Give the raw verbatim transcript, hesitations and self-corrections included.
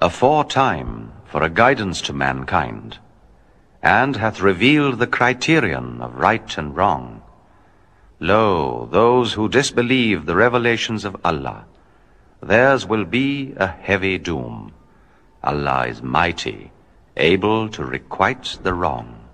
aforetime for a guidance to mankind, and hath revealed the criterion of right and wrong. Lo, those who disbelieve the revelations of Allah, theirs will be a heavy doom. Allah is mighty, able to requite the wrong.